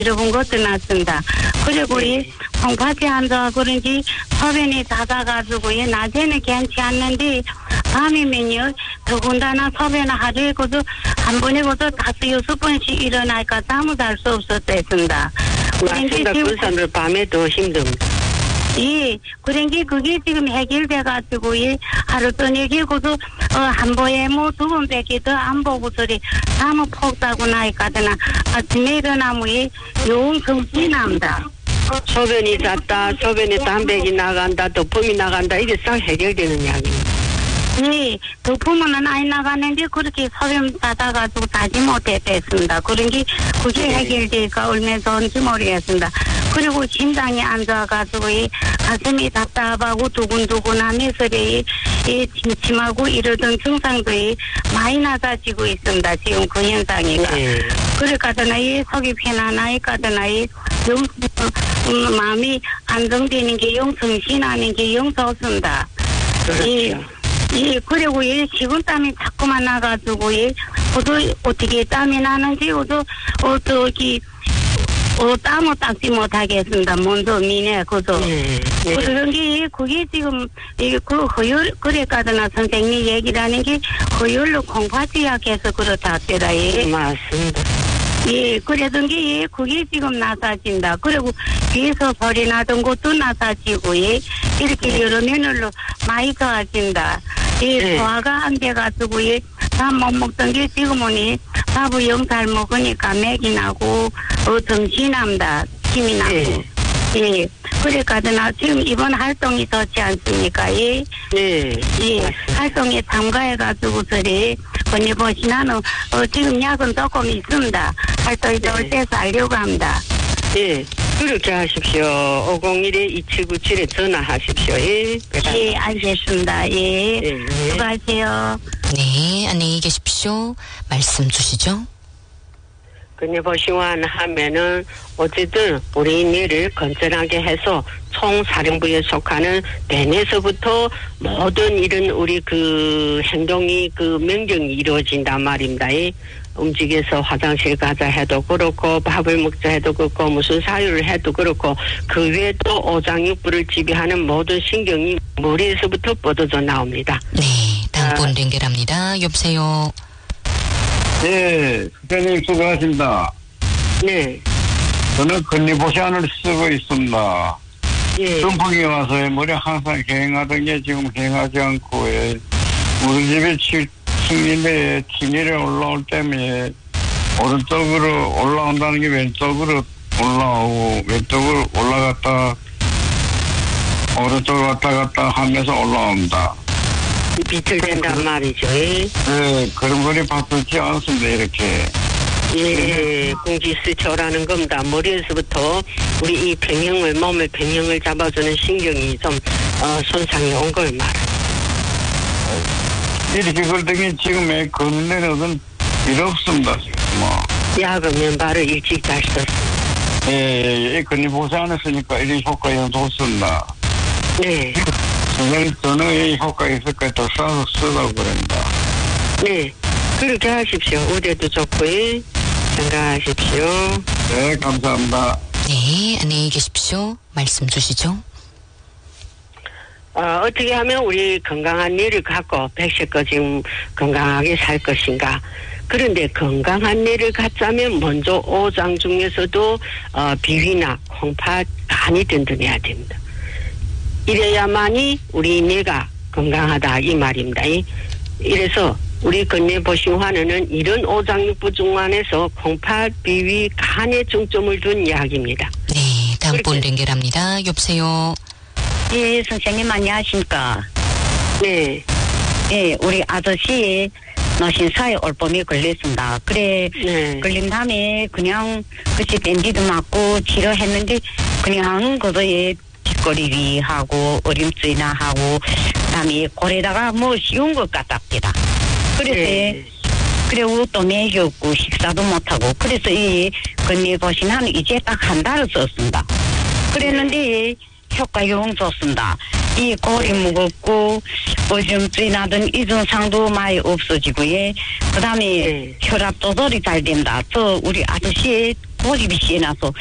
잃어본 것도 났습니다. 그리고 이 콩팥이 앉아 그런지 소변이 잦아가지고 낮에는 괜찮지 않는데 밤이면요 더군다나 소변을 하루에 고도 한 번에 고도 5-6번씩 일어나니까 잠을 잘 수 없었습니다. 맞습니다. 그 사람들 밤에 더 힘듭니다. 예, 그런게 그게 지금 해결돼가지고 하루 저녁에 고도 한 번에 뭐 2번밖에 더 안 보고 소리 잠을 푹 자고 나니까는 아침에 일어나면 용 정신이 납니다. 소변이 잦다, 소변에 담백이 나간다, 도품이 나간다, 이게 싹 해결되는 이야기입니다. 네, 도품은 아이 나가는데 그렇게 소변 잦아가지고 자지 못했습니다. 그런게 그게 해결될까 얼마 전인지 모르겠습니다. 그리고 심장이 안 좋아가지고 가슴이 답답하고 두근두근하면서 침침하고 이러던 증상도 많이 낮아지고 있습니다. 지금 그 현상이가. 그러니까 이 속이 편안하니까나 마음이 안정되는 게 영 정신하는 게 영 좋습니다. 그렇죠. 그리고 식은땀이 자꾸만 나가지고 저도 어떻게 땀이 나는지 저도 땀을 닦지 못하겠습니다. 먼저 미네 그죠. 그런 게 그게 지금 그 허혈 그래까지나 선생님 얘기라는 게 허혈로 콩팥이 약해서 그렇다 하더라. 맞습니다. 예, 그러던 게 그게 지금 낮아진다. 그리고 귀에서 소리 나던 것도 낮아지고 이렇게 여러 면으로 많이 좋아진다. 소화가 안 돼가지고 밥 못 먹던 게 지금은 밥을 영 잘 먹으니까 맥이 나고 정신이 납니다. 힘이 나고. 예. 그러니까 지금 이번 활동이 좋지 않습니까? 예. 활동에 참가해가지고 언니 보시 나는 지금 약은 조금 있습니다. 활동이 좋을 때서 알려고 합니다. 예. 그렇게 하십시오. 501-2797에 전화하십시오. 예. 예, 알겠습니다. 예. 수고하세요. 네, 안녕히 계십시오. 말씀 주시죠. 근여보시환 하면은 어쨌든 우리 뇌를 건전하게 해서 총사령부에 속하는 뇌에서부터 모든 이런 우리 그 행동이 그 명령이 이루어진단 말입니다. 움직여서 화장실 가자 해도 그렇고 밥을 먹자 해도 그렇고 무슨 사유를 해도 그렇고 그 외에 또 오장육부를 지배하는 모든 신경이 머리에서부터 뻗어져 나옵니다. 네, 다음 분 연결합니다. 여보세요. 네, 선생님 수고하십니다. 네. 저는 근리보시안을 쓰고 있습니다. 예. 중풍이 와서 머리 항상 갱하던 게 지금 갱하지 않고 우리 집에 층인데 층위에 올라올 때문에 오른쪽으로 올라온다는 게 왼쪽으로 올라오고 왼쪽으로 올라갔다 오른쪽으로 왔다 갔다 하면서 올라옵니다. 비틀된단 말이죠. 네, 그런 거리 바꾸지 않습니다. 이렇게. 예, 공지스초라는 겁니다. 머리에서부터 우리 이 평형을 몸의 평형을 잡아주는 신경이 좀 손상이 온 걸 말합니다. 이렇게 그러더니 지금의 건네는 필요 없습니다. 지금 뭐. 약은 바로 일찍 잘 썼습니다. 예, 건리보시 안 했으니까 이런 효과가 좋습니다. 네. 선생님, 저는 이 효과가 있을까 더 싸서 쓰라고 그럽니다. 네. 그렇게 하십시오. 우대도 좋고, 생각하십시오. 네, 감사합니다. 네, 안녕히 계십시오. 말씀 주시죠. 어떻게 하면 우리 건강한 뇌를 갖고 100세껏 지금 건강하게 살 것인가. 그런데 건강한 뇌를 갖자면 먼저 오장 중에서도 비위나 콩팥, 간이 든든해야 됩니다. 이래야만이 우리 뇌가 건강하다 이 말입니다. 이래서 우리 건뇌보신환은 이런 오장육부 중안에서 콩팥, 비위, 간에 중점을 둔 이야기입니다. 네, 다음 분 연결합니다. 여보세요. 예, 선생님 안녕하십니까. 네. 예, 우리 아저씨 노신사에 올봄에 걸렸습니다. 그래, 걸린 다음에 그냥 그치 밴디도 맞고 치료했는데 그냥 그거에 뒷거리기 하고 어림증이나 하고 그다음에 골에다가 뭐 씌운 것 같답니다. 그래서 그리고 또 맥이 없고 식사도 못하고 그래서 이 건네보신하는 이제 딱 한 달을 썼습니다. 그랬는데 효과용 좋습니다. 이 골이 무겁고 어지럼증이 나던 이 증상도 많이 없어지고 그 다음에 혈압 조절이 잘 된다. 또 우리 아저씨의 고집이 세나서